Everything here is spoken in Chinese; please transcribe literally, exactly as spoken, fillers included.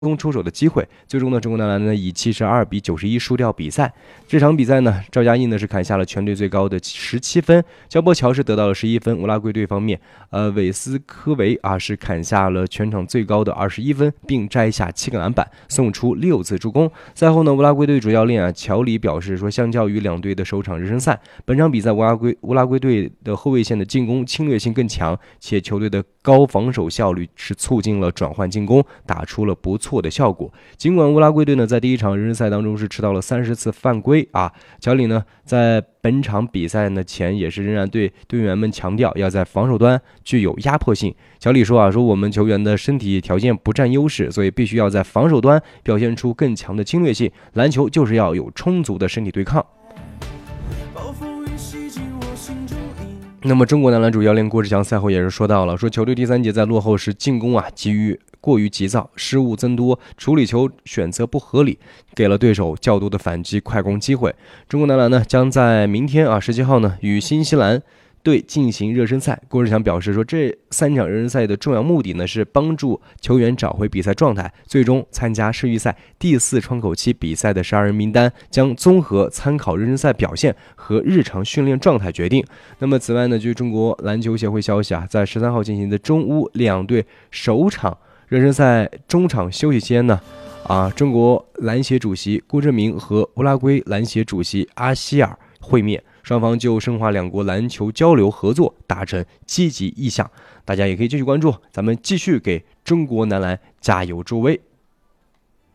攻出手的机会，最终呢，中国男篮呢以七十二比九十一输掉比赛。这场比赛呢，赵佳艺呢是砍下了全队最高的十七分，焦波乔是得到了十一分。乌拉圭队方面，呃，韦斯科维啊是砍下了全场最高的二十一分，并摘下七个篮板，送出六次助攻。赛后呢，乌拉圭队主教练啊乔里表示说，相较于两队的首场热身赛，本场比赛乌拉圭乌拉圭队的后卫线的进攻侵略性更强，且球队的高防守效率是促进了转换进攻，打出了不错的效果。尽管乌拉圭队呢在第一场热身赛当中是吃到了三十次犯规啊，乔里呢在本场比赛呢前也是仍然对队员们强调要在防守端具有压迫性。乔里说啊，说我们球员的身体条件不占优势，所以必须要在防守端表现出更强的侵略性。篮球就是要有充足的身体对抗。那么中国男篮主教练郭志强赛后也是说到了，说球队第三节在落后时进攻啊急于过于急躁，失误增多，处理球选择不合理，给了对手较多的反击快攻机会。中国男篮呢将在明天啊十七号呢与新西兰队进行热身赛。郭志强表示说，这三场热身赛的重要目的呢是帮助球员找回比赛状态，最终参加世预赛第四窗口期比赛的十二人名单将综合参考热身赛表现和日常训练状态决定。那么此外呢，据中国篮球协会消息啊，在十三号进行的中乌两队首场热身赛中场休息期间呢，啊，中国篮协主席郭正明和乌拉圭篮协主席阿希尔会面，双方就深化两国篮球交流合作达成积极意向。大家也可以继续关注，咱们继续给中国男篮加油助威。